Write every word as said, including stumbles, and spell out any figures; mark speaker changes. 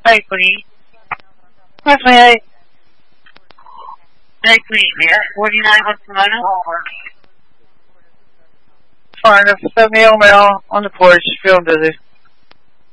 Speaker 1: Hi, Queen.
Speaker 2: Hi, twenty-eight.
Speaker 1: Nice to meet you. forty-nine, what's the matter?
Speaker 2: Fine, I've set me on, on the porch, feeling busy.